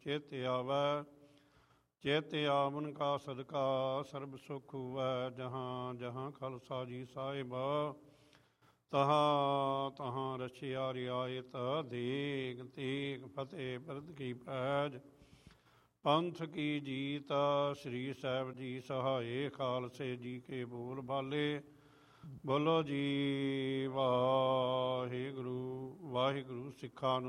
ਚਿਤ ਆਵੈ। ਚਿਤ ਆਵਨ ਕਾ ਸਦਕਾ ਸਰਬ ਸੁਖ ਹੋਵੈ। ਜਹਾਂ ਜਹਾਂ ਖਾਲਸਾ ਜੀ ਸਾਹਿਬ ਤਹਾਂ ਤਹਾਂ ਰਚਿਆ ਰਿਆਇਤ। ਦੇਗ ਤੇਗ ਫਤਿਹ ਬਿਰਧ ਕੀ ਪੈਜ। ਪੰਥ ਕੀ ਜੀਤ ਸ੍ਰੀ ਸਾਹਿਬ ਜੀ ਸਹਾਏ। ਖਾਲਸੇ ਜੀ ਕੇ ਬੋਲ ਬਾਲੇ। ਬੋਲੋ ਜੀ ਵਾਹਿਗੁਰੂ ਵਾਹਿਗੁਰੂ। ਸਿੱਖਾਂ ਨੂੰ